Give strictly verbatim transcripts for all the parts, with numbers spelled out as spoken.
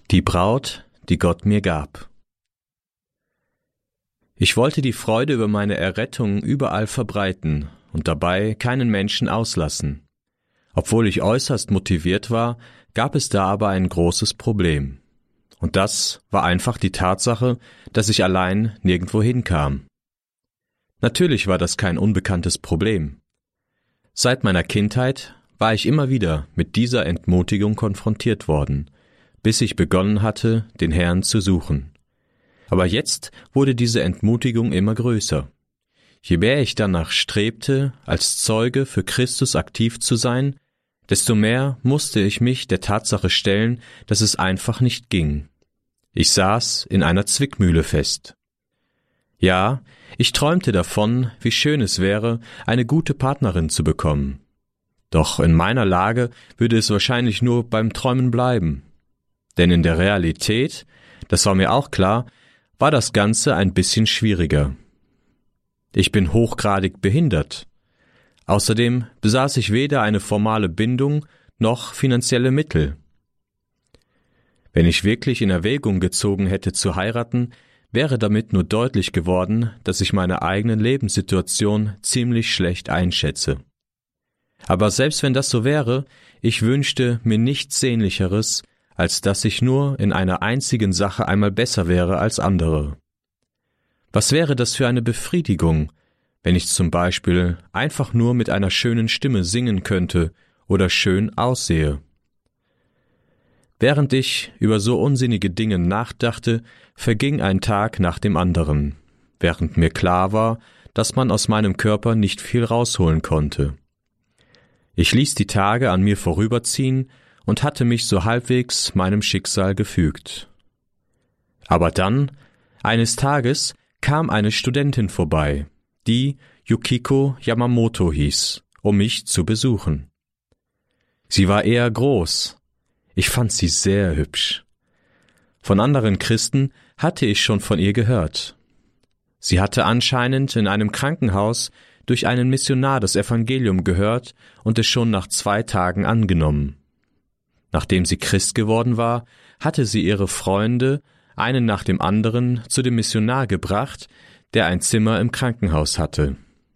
Die Braut, die Gott mir gab. Ich wollte die Freude über meine Errettung überall verbreiten und dabei keinen Menschen auslassen. Obwohl ich äußerst motiviert war, gab es da aber ein großes Problem. Und das war einfach die Tatsache, dass ich allein nirgendwo hinkam. Natürlich war das kein unbekanntes Problem. Seit meiner Kindheit war ich immer wieder mit dieser Entmutigung konfrontiert worden, bis ich begonnen hatte, den Herrn zu suchen. Aber jetzt wurde diese Entmutigung immer größer. Je mehr ich danach strebte, als Zeuge für Christus aktiv zu sein, desto mehr musste ich mich der Tatsache stellen, dass es einfach nicht ging. Ich saß in einer Zwickmühle fest. Ja, ich träumte davon, wie schön es wäre, eine gute Partnerin zu bekommen. Doch in meiner Lage würde es wahrscheinlich nur beim Träumen bleiben. Denn in der Realität, das war mir auch klar, war das Ganze ein bisschen schwieriger. Ich bin hochgradig behindert. Außerdem besaß ich weder eine formale Bindung noch finanzielle Mittel. Wenn ich wirklich in Erwägung gezogen hätte zu heiraten, wäre damit nur deutlich geworden, dass ich meine eigene Lebenssituation ziemlich schlecht einschätze. Aber selbst wenn das so wäre, ich wünschte mir nichts Sehnlicheres, als dass ich nur in einer einzigen Sache einmal besser wäre als andere. Was wäre das für eine Befriedigung, wenn ich zum Beispiel einfach nur mit einer schönen Stimme singen könnte oder schön aussehe? Während ich über so unsinnige Dinge nachdachte, verging ein Tag nach dem anderen, während mir klar war, dass man aus meinem Körper nicht viel rausholen konnte. Ich ließ die Tage an mir vorüberziehen und hatte mich so halbwegs meinem Schicksal gefügt. Aber dann, eines Tages, kam eine Studentin vorbei, die Yukiko Yamamoto hieß, um mich zu besuchen. Sie war eher groß. Ich fand sie sehr hübsch. Von anderen Christen hatte ich schon von ihr gehört. Sie hatte anscheinend in einem Krankenhaus durch einen Missionar das Evangelium gehört und es schon nach zwei Tagen angenommen. Nachdem sie Christ geworden war, hatte sie ihre Freunde, einen nach dem anderen, zu dem Missionar gebracht, der ein Zimmer im Krankenhaus hatte.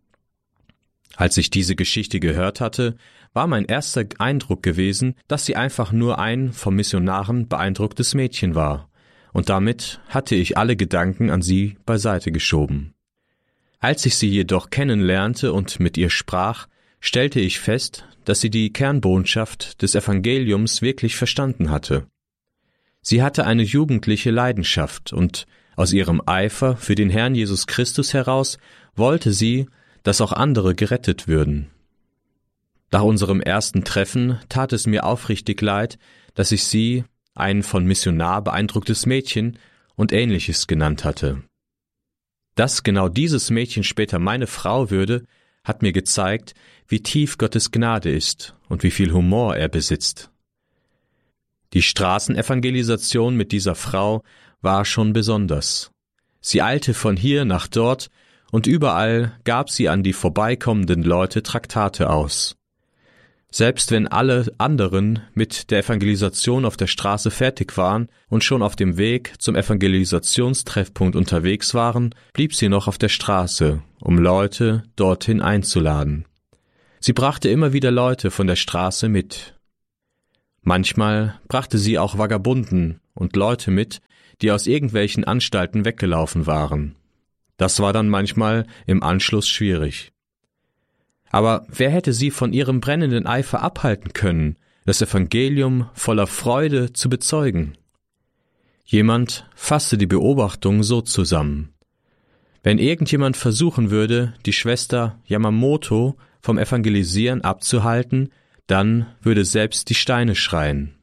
Als ich diese Geschichte gehört hatte, war mein erster Eindruck gewesen, dass sie einfach nur ein vom Missionaren beeindrucktes Mädchen war, und damit hatte ich alle Gedanken an sie beiseite geschoben. Als ich sie jedoch kennenlernte und mit ihr sprach, stellte ich fest, dass sie die Kernbotschaft des Evangeliums wirklich verstanden hatte. Sie hatte eine jugendliche Leidenschaft und aus ihrem Eifer für den Herrn Jesus Christus heraus wollte sie, dass auch andere gerettet würden. Nach unserem ersten Treffen tat es mir aufrichtig leid, dass ich sie ein von Missionar beeindrucktes Mädchen und Ähnliches genannt hatte. Dass genau dieses Mädchen später meine Frau würde, hat mir gezeigt, wie tief Gottes Gnade ist und wie viel Humor er besitzt. Die Straßenevangelisation mit dieser Frau war schon besonders. Sie eilte von hier nach dort und überall gab sie an die vorbeikommenden Leute Traktate aus. Selbst wenn alle anderen mit der Evangelisation auf der Straße fertig waren und schon auf dem Weg zum Evangelisationstreffpunkt unterwegs waren, blieb sie noch auf der Straße, um Leute dorthin einzuladen. Sie brachte immer wieder Leute von der Straße mit. Manchmal brachte sie auch Vagabunden und Leute mit, die aus irgendwelchen Anstalten weggelaufen waren. Das war dann manchmal im Anschluss schwierig. Aber wer hätte sie von ihrem brennenden Eifer abhalten können, das Evangelium voller Freude zu bezeugen? Jemand fasste die Beobachtung so zusammen: Wenn irgendjemand versuchen würde, die Schwester Yamamoto vom Evangelisieren abzuhalten, dann würde selbst die Steine schreien.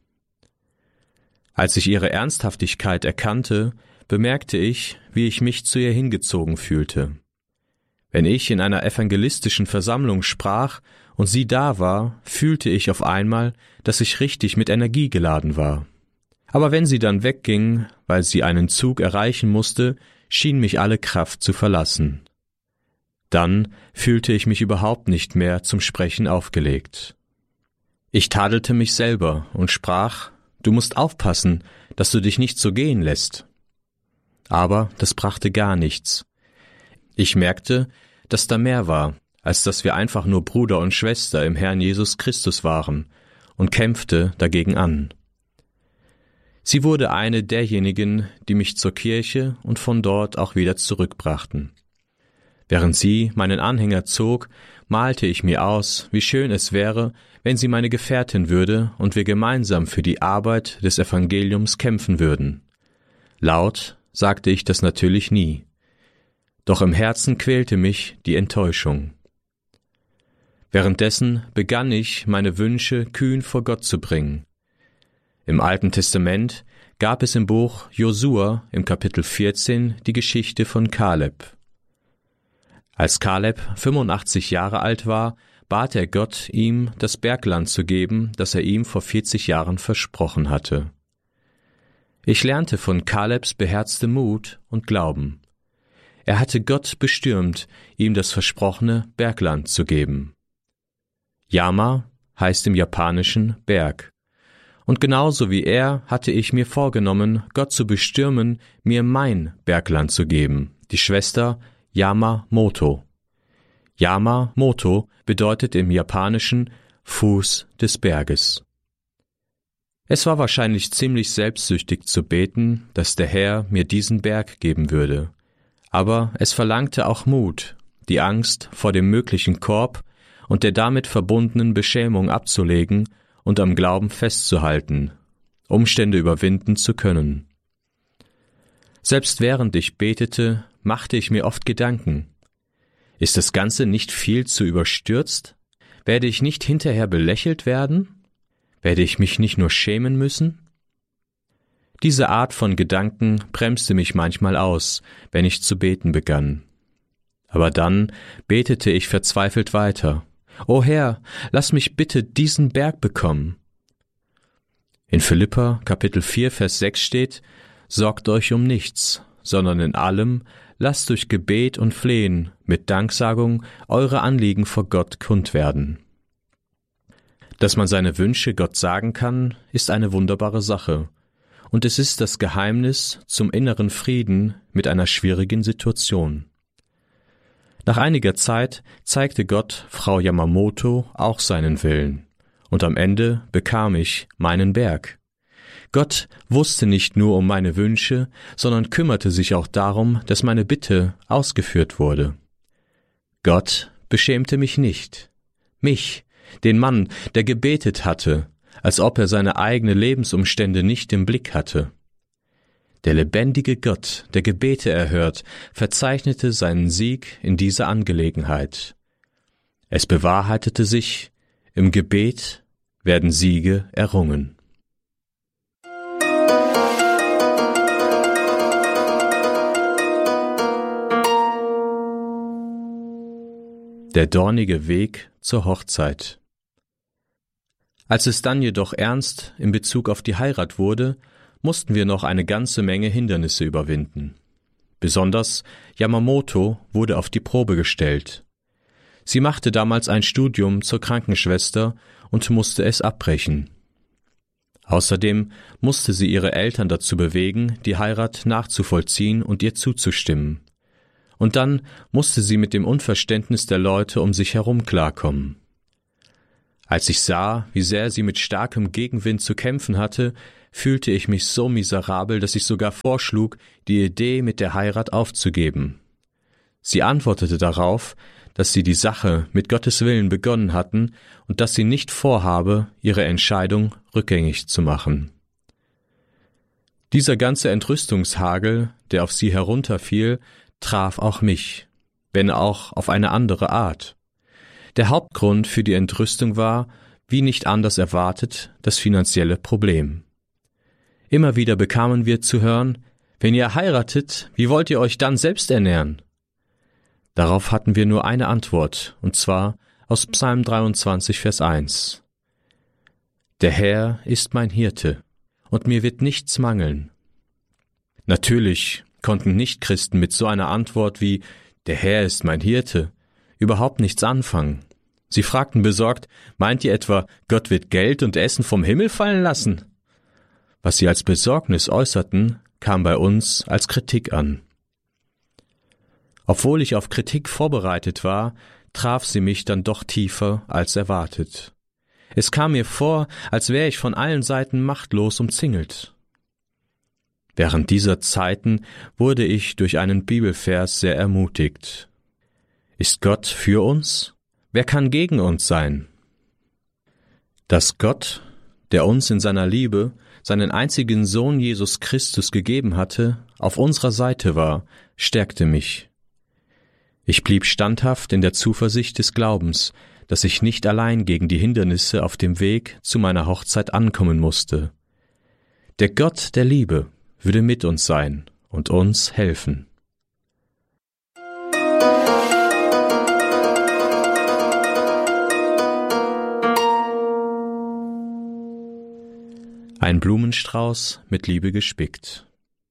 Als ich ihre Ernsthaftigkeit erkannte, bemerkte ich, wie ich mich zu ihr hingezogen fühlte. Wenn ich in einer evangelistischen Versammlung sprach und sie da war, fühlte ich auf einmal, dass ich richtig mit Energie geladen war. Aber wenn sie dann wegging, weil sie einen Zug erreichen musste, schien mich alle Kraft zu verlassen. Dann fühlte ich mich überhaupt nicht mehr zum Sprechen aufgelegt. Ich tadelte mich selber und sprach: Du musst aufpassen, dass du dich nicht so gehen lässt. Aber das brachte gar nichts. Ich merkte, dass da mehr war, als dass wir einfach nur Bruder und Schwester im Herrn Jesus Christus waren, und kämpfte dagegen an. Sie wurde eine derjenigen, die mich zur Kirche und von dort auch wieder zurückbrachten. Während sie meinen Anhänger zog, malte ich mir aus, wie schön es wäre, wenn sie meine Gefährtin würde und wir gemeinsam für die Arbeit des Evangeliums kämpfen würden. Laut sagte ich das natürlich nie. Doch im Herzen quälte mich die Enttäuschung. Währenddessen begann ich, meine Wünsche kühn vor Gott zu bringen. Im Alten Testament gab es im Buch Josua im Kapitel vierzehn die Geschichte von Kaleb. Als Kaleb fünfundachtzig Jahre alt war, bat er Gott, ihm das Bergland zu geben, das er ihm vor vierzig Jahren versprochen hatte. Ich lernte von Kalebs beherztem Mut und Glauben. Er hatte Gott bestürmt, ihm das versprochene Bergland zu geben. Yama heißt im Japanischen Berg. Und genauso wie er hatte ich mir vorgenommen, Gott zu bestürmen, mir mein Bergland zu geben, die Schwester Yamamoto. Yamamoto bedeutet im Japanischen Fuß des Berges. Es war wahrscheinlich ziemlich selbstsüchtig zu beten, dass der Herr mir diesen Berg geben würde. Aber es verlangte auch Mut, die Angst vor dem möglichen Korb und der damit verbundenen Beschämung abzulegen und am Glauben festzuhalten, Umstände überwinden zu können. Selbst während ich betete, machte ich mir oft Gedanken. Ist das Ganze nicht viel zu überstürzt? Werde ich nicht hinterher belächelt werden? Werde ich mich nicht nur schämen müssen? Diese Art von Gedanken bremste mich manchmal aus, wenn ich zu beten begann. Aber dann betete ich verzweifelt weiter. »O Herr, lass mich bitte diesen Berg bekommen.« In Philipper Kapitel vier, Vers sechs steht, »Sorgt euch um nichts, sondern in allem lasst durch Gebet und Flehen mit Danksagung eure Anliegen vor Gott kund werden.« Dass man seine Wünsche Gott sagen kann, ist eine wunderbare Sache. Und es ist das Geheimnis zum inneren Frieden mit einer schwierigen Situation. Nach einiger Zeit zeigte Gott Frau Yamamoto auch seinen Willen, und am Ende bekam ich meinen Berg. Gott wusste nicht nur um meine Wünsche, sondern kümmerte sich auch darum, dass meine Bitte ausgeführt wurde. Gott beschämte mich nicht. Mich, den Mann, der gebetet hatte, als ob er seine eigenen Lebensumstände nicht im Blick hatte. Der lebendige Gott, der Gebete erhört, verzeichnete seinen Sieg in dieser Angelegenheit. Es bewahrheitete sich, im Gebet werden Siege errungen. Der dornige Weg zur Hochzeit. Als es dann jedoch ernst in Bezug auf die Heirat wurde, mussten wir noch eine ganze Menge Hindernisse überwinden. Besonders Yamamoto wurde auf die Probe gestellt. Sie machte damals ein Studium zur Krankenschwester und musste es abbrechen. Außerdem musste sie ihre Eltern dazu bewegen, die Heirat nachzuvollziehen und ihr zuzustimmen. Und dann musste sie mit dem Unverständnis der Leute um sich herum klarkommen. Als ich sah, wie sehr sie mit starkem Gegenwind zu kämpfen hatte, fühlte ich mich so miserabel, dass ich sogar vorschlug, die Idee mit der Heirat aufzugeben. Sie antwortete darauf, dass sie die Sache mit Gottes Willen begonnen hatten und dass sie nicht vorhabe, ihre Entscheidung rückgängig zu machen. Dieser ganze Entrüstungshagel, der auf sie herunterfiel, traf auch mich, wenn auch auf eine andere Art. Der Hauptgrund für die Entrüstung war, wie nicht anders erwartet, das finanzielle Problem. Immer wieder bekamen wir zu hören, wenn ihr heiratet, wie wollt ihr euch dann selbst ernähren? Darauf hatten wir nur eine Antwort, und zwar aus Psalm dreiundzwanzig, Vers eins. Der Herr ist mein Hirte, und mir wird nichts mangeln. Natürlich konnten Nichtchristen mit so einer Antwort wie »Der Herr ist mein Hirte« überhaupt nichts anfangen. Sie fragten besorgt, meint ihr etwa, Gott wird Geld und Essen vom Himmel fallen lassen? Was sie als Besorgnis äußerten, kam bei uns als Kritik an. Obwohl ich auf Kritik vorbereitet war, traf sie mich dann doch tiefer als erwartet. Es kam mir vor, als wäre ich von allen Seiten machtlos umzingelt. Während dieser Zeiten wurde ich durch einen Bibelvers sehr ermutigt. Ist Gott für uns? Wer kann gegen uns sein? Dass Gott, der uns in seiner Liebe seinen einzigen Sohn Jesus Christus gegeben hatte, auf unserer Seite war, stärkte mich. Ich blieb standhaft in der Zuversicht des Glaubens, dass ich nicht allein gegen die Hindernisse auf dem Weg zu meiner Hochzeit ankommen musste. Der Gott der Liebe würde mit uns sein und uns helfen. Ein Blumenstrauß mit Liebe gespickt.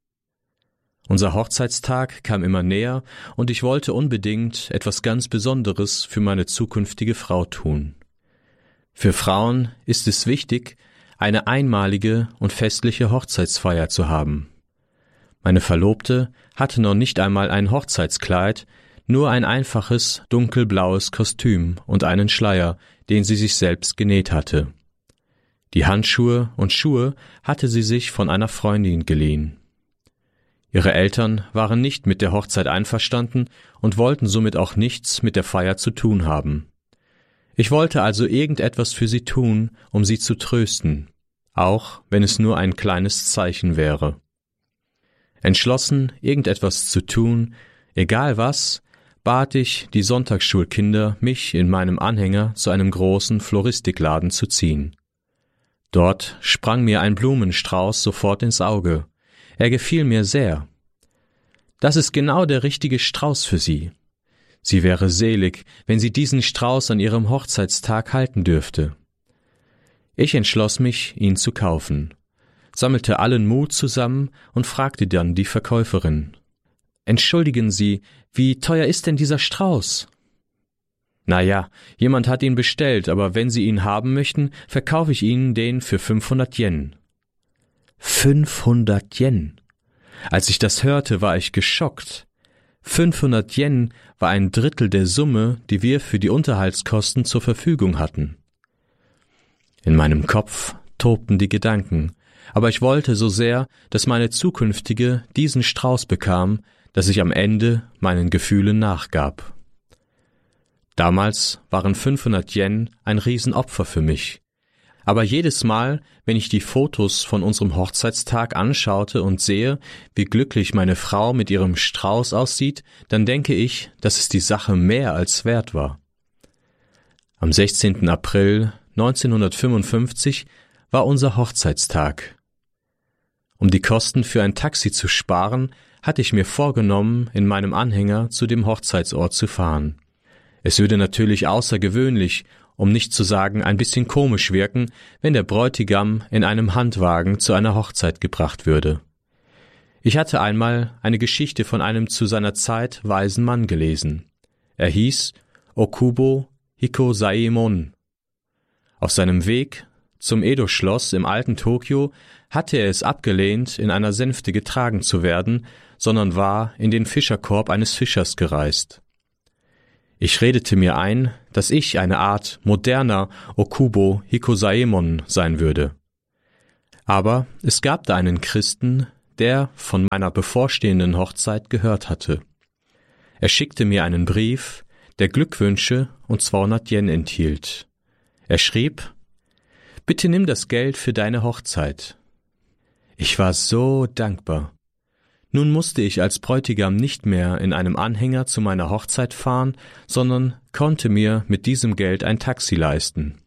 Unser Hochzeitstag kam immer näher und ich wollte unbedingt etwas ganz Besonderes für meine zukünftige Frau tun. Für Frauen ist es wichtig, eine einmalige und festliche Hochzeitsfeier zu haben. Meine Verlobte hatte noch nicht einmal ein Hochzeitskleid, nur ein einfaches dunkelblaues Kostüm und einen Schleier, den sie sich selbst genäht hatte. Die Handschuhe und Schuhe hatte sie sich von einer Freundin geliehen. Ihre Eltern waren nicht mit der Hochzeit einverstanden und wollten somit auch nichts mit der Feier zu tun haben. Ich wollte also irgendetwas für sie tun, um sie zu trösten, auch wenn es nur ein kleines Zeichen wäre. Entschlossen, irgendetwas zu tun, egal was, bat ich die Sonntagsschulkinder, mich in meinem Anhänger zu einem großen Floristikladen zu ziehen. Dort sprang mir ein Blumenstrauß sofort ins Auge. Er gefiel mir sehr. Das ist genau der richtige Strauß für sie. Sie wäre selig, wenn sie diesen Strauß an ihrem Hochzeitstag halten dürfte. Ich entschloss mich, ihn zu kaufen, sammelte allen Mut zusammen und fragte dann die Verkäuferin: »Entschuldigen Sie, wie teuer ist denn dieser Strauß?« »Na ja, jemand hat ihn bestellt, aber wenn Sie ihn haben möchten, verkaufe ich Ihnen den für fünfhundert Yen.« fünfhundert Yen! Als ich das hörte, war ich geschockt. fünfhundert Yen war ein Drittel der Summe, die wir für die Unterhaltskosten zur Verfügung hatten. In meinem Kopf tobten die Gedanken, aber ich wollte so sehr, dass meine Zukünftige diesen Strauß bekam, dass ich am Ende meinen Gefühlen nachgab. Damals waren fünfhundert Yen ein Riesenopfer für mich. Aber jedes Mal, wenn ich die Fotos von unserem Hochzeitstag anschaute und sehe, wie glücklich meine Frau mit ihrem Strauß aussieht, dann denke ich, dass es die Sache mehr als wert war. Am sechzehnten April neunzehnhundertfünfundfünfzig war unser Hochzeitstag. Um die Kosten für ein Taxi zu sparen, hatte ich mir vorgenommen, in meinem Anhänger zu dem Hochzeitsort zu fahren. Es würde natürlich außergewöhnlich, um nicht zu sagen ein bisschen komisch wirken, wenn der Bräutigam in einem Handwagen zu einer Hochzeit gebracht würde. Ich hatte einmal eine Geschichte von einem zu seiner Zeit weisen Mann gelesen. Er hieß Okubo Hikosaemon. Auf seinem Weg zum Edo-Schloss im alten Tokio hatte er es abgelehnt, in einer Sänfte getragen zu werden, sondern war in den Fischerkorb eines Fischers gereist. Ich redete mir ein, dass ich eine Art moderner Okubo Hikosaemon sein würde. Aber es gab da einen Christen, der von meiner bevorstehenden Hochzeit gehört hatte. Er schickte mir einen Brief, der Glückwünsche und zweihundert Yen enthielt. Er schrieb: »Bitte nimm das Geld für deine Hochzeit.« Ich war so dankbar. Nun musste ich als Bräutigam nicht mehr in einem Anhänger zu meiner Hochzeit fahren, sondern konnte mir mit diesem Geld ein Taxi leisten.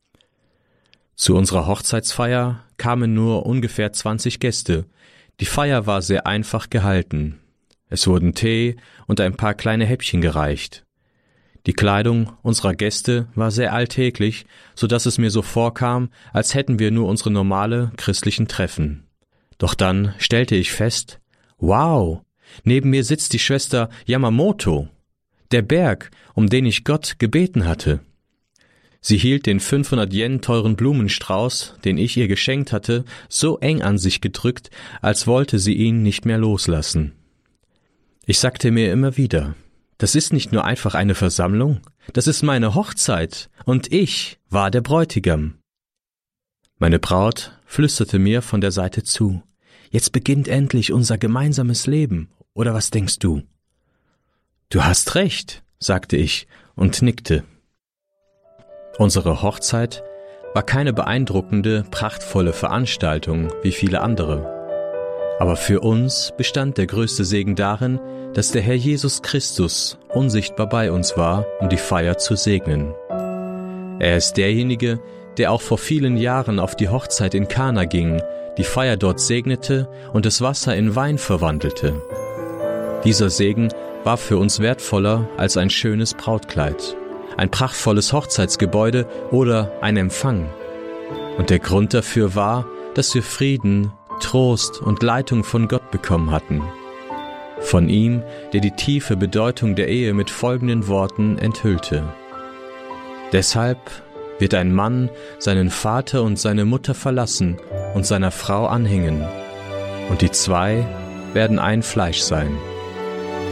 Zu unserer Hochzeitsfeier kamen nur ungefähr zwanzig Gäste. Die Feier war sehr einfach gehalten. Es wurden Tee und ein paar kleine Häppchen gereicht. Die Kleidung unserer Gäste war sehr alltäglich, so dass es mir so vorkam, als hätten wir nur unsere normale christlichen Treffen. Doch dann stellte ich fest: Wow, neben mir sitzt die Schwester Yamamoto, der Berg, um den ich Gott gebeten hatte. Sie hielt den fünfhundert Yen teuren Blumenstrauß, den ich ihr geschenkt hatte, so eng an sich gedrückt, als wollte sie ihn nicht mehr loslassen. Ich sagte mir immer wieder, das ist nicht nur einfach eine Versammlung, das ist meine Hochzeit, und ich war der Bräutigam. Meine Braut flüsterte mir von der Seite zu, jetzt beginnt endlich unser gemeinsames Leben, oder was denkst du? Du hast recht, sagte ich und nickte. Unsere Hochzeit war keine beeindruckende, prachtvolle Veranstaltung wie viele andere. Aber für uns bestand der größte Segen darin, dass der Herr Jesus Christus unsichtbar bei uns war, um die Feier zu segnen. Er ist derjenige, der auch vor vielen Jahren auf die Hochzeit in Kana ging, die Feier dort segnete und das Wasser in Wein verwandelte. Dieser Segen war für uns wertvoller als ein schönes Brautkleid, ein prachtvolles Hochzeitsgebäude oder ein Empfang. Und der Grund dafür war, dass wir Frieden, Trost und Leitung von Gott bekommen hatten. Von ihm, der die tiefe Bedeutung der Ehe mit folgenden Worten enthüllte. Deshalb wird ein Mann seinen Vater und seine Mutter verlassen und seiner Frau anhängen, und die zwei werden ein Fleisch sein.